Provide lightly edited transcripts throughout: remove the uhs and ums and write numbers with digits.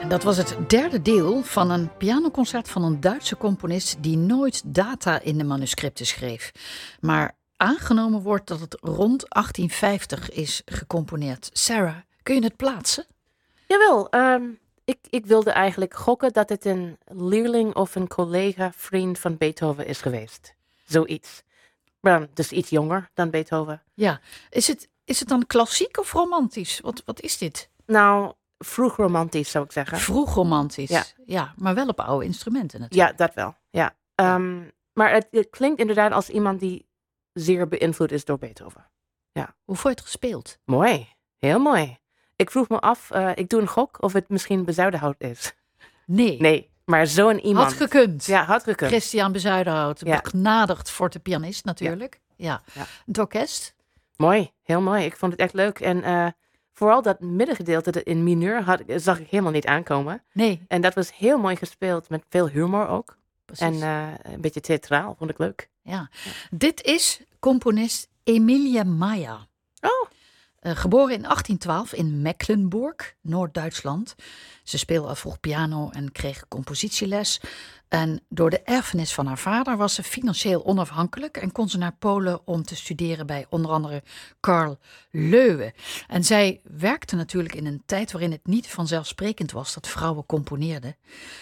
En dat was het derde deel van een pianoconcert van een Duitse componist die nooit data in de manuscripten schreef. Maar aangenomen wordt dat het rond 1850 is gecomponeerd. Sarah, kun je het plaatsen? Jawel, ik wilde eigenlijk gokken dat het een leerling of een collega, vriend van Beethoven is geweest. Zoiets. Maar dus iets jonger dan Beethoven. Ja. Is het dan klassiek of romantisch? Wat is dit? Nou, vroeg romantisch zou ik zeggen. Vroeg romantisch. Ja, maar wel op oude instrumenten natuurlijk. Ja, dat wel. Ja. Maar het klinkt inderdaad als iemand die zeer beïnvloed is door Beethoven. Ja. Hoe vond je het gespeeld? Mooi. Heel mooi. Ik vroeg me af, ik doe een gok of het misschien Bezuidenhout is. Nee. Maar zo'n iemand. Had gekund. Ja, had gekund. Christian Bezuidenhout, begnadigd fortepianist natuurlijk. Ja. Het orkest? Mooi, heel mooi. Ik vond het echt leuk. En vooral dat middengedeelte in mineur zag ik helemaal niet aankomen. Nee. En dat was heel mooi gespeeld met veel humor ook. Precies. En een beetje theatraal, vond ik leuk. Ja. Dit is componist Emilie Mayer. Oh. Geboren in 1812 in Mecklenburg, Noord-Duitsland. Ze speelde al vroeg piano en kreeg compositieles. En door de erfenis van haar vader was ze financieel onafhankelijk en kon ze naar Polen om te studeren bij onder andere Karl Löwe. En zij werkte natuurlijk in een tijd waarin het niet vanzelfsprekend was dat vrouwen componeerden.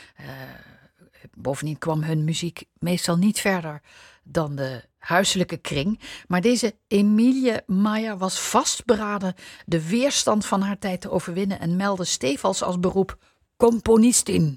Bovendien kwam hun muziek meestal niet verder dan de huiselijke kring. Maar deze Emilie Mayer was vastberaden de weerstand van haar tijd te overwinnen en meldde stevast als beroep componistin.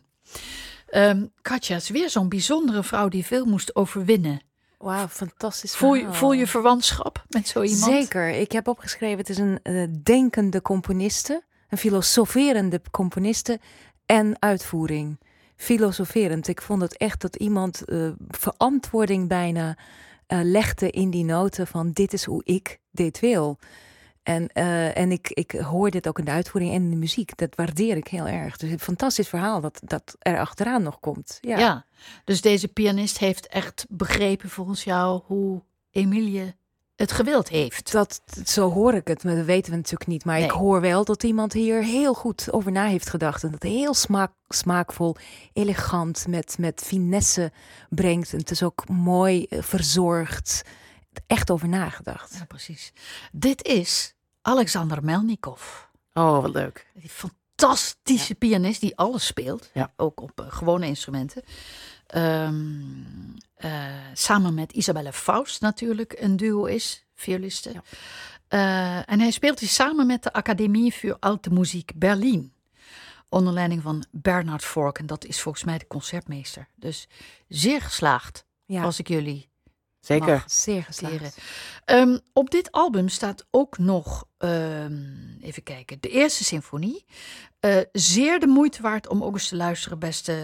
Katja is weer zo'n bijzondere vrouw die veel moest overwinnen. Wauw, fantastisch Voel je verwantschap met zo iemand? Zeker. Ik heb opgeschreven, het is een denkende componiste, een filosoferende componiste en uitvoering. Filosoferend. Ik vond het echt dat iemand verantwoording bijna legde in die noten van dit is hoe ik dit wil. En ik hoor dit ook in de uitvoering en in de muziek. Dat waardeer ik heel erg. Dus een fantastisch verhaal dat er achteraan nog komt. Ja, dus deze pianist heeft echt begrepen volgens jou hoe Emilie het gewild heeft. Zo hoor ik het, maar dat weten we natuurlijk niet. Maar ik hoor wel dat iemand hier heel goed over na heeft gedacht. En dat heel smaakvol, elegant, met finesse brengt. En het is ook mooi verzorgd. Echt over nagedacht. Ja, precies. Dit is Alexander Melnikov. Oh, wat leuk. Die fantastische pianist die alles speelt. Ja. Ook op gewone instrumenten. Samen met Isabelle Faust natuurlijk een duo is. Violiste. Ja. En hij speelt hier samen met de Academie für Alte Musik Berlin. Onder leiding van Bernhard Fork. En dat is volgens mij de concertmeester. Dus zeer geslaagd als ik jullie... Zeker. Zeer geslaagd. Op dit album staat ook nog, even kijken, de eerste symfonie. Zeer de moeite waard om ook eens te luisteren,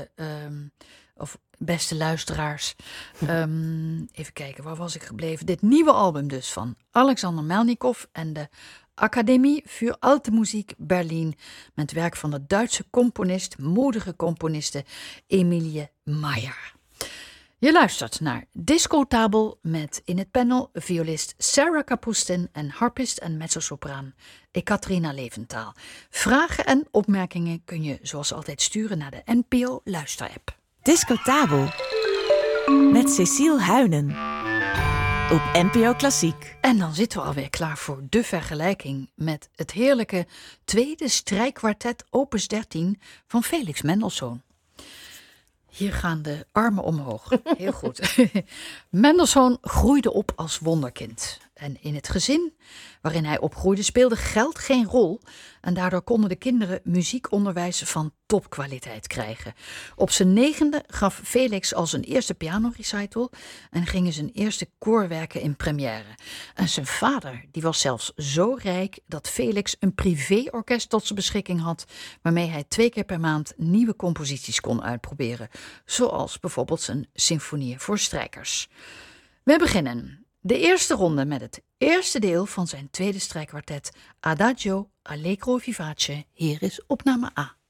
beste luisteraars. Even kijken, waar was ik gebleven? Dit nieuwe album dus van Alexander Melnikov en de Academie für Alte Musik Berlin. Met werk van de Duitse moedige componiste Emilie Mayer. Je luistert naar Discotabel met in het panel violist Sarah Kapustin en harpist en mezzosopraan Ekaterina Leventaal. Vragen en opmerkingen kun je zoals altijd sturen naar de NPO Luisterapp. Discotabel met Cecile Huynen op NPO Klassiek. En dan zitten we alweer klaar voor de vergelijking met het heerlijke tweede strijkkwartet opus 13 van Felix Mendelssohn. Hier gaan de armen omhoog. Heel goed. Mendelssohn groeide op als wonderkind. En in het gezin waarin hij opgroeide speelde geld geen rol. En daardoor konden de kinderen muziekonderwijs van topkwaliteit krijgen. Op zijn 9e gaf Felix al zijn eerste pianorecital en gingen zijn eerste koorwerken in première. En zijn vader die was zelfs zo rijk dat Felix een privéorkest tot zijn beschikking had, waarmee hij 2 keer per maand nieuwe composities kon uitproberen. Zoals bijvoorbeeld zijn symfonieën voor strijkers. We beginnen de eerste ronde met het eerste deel van zijn tweede strijkkwartet Adagio Allegro Vivace. Hier is opname A.